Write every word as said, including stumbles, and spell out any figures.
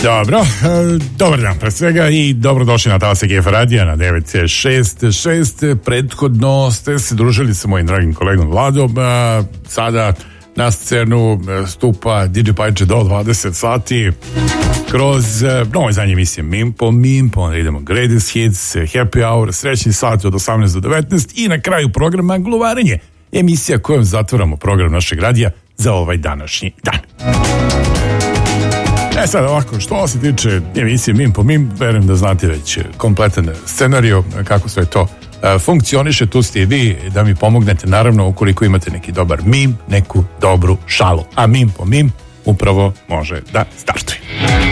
Dobro, e, dobar dan pre svega i dobrodošli na Talase G F radija na devet šest šest. Prethodno ste se družili sa mojim dragim kolegom Vladom, a sada na scenu stupa D J Pajče do dvadeset sati kroz novo izdanje emisije Mim po Mim, pa onda idemo Greatest Hits, Happy Hour, srećni sat od osamnaest do devetnaest i na kraju programa Gluvarenje, emisija kojom zatvaramo program našeg radija za ovaj današnji dan. E sad ovako, što se tiče emisije Mim po Mim, verujem da znate već kompletan scenario, kako sve to e, funkcioniše, tu ste i vi da mi pomognete, naravno ukoliko imate neki dobar mim, neku dobru šalu, a Mim po Mim upravo može da startuje.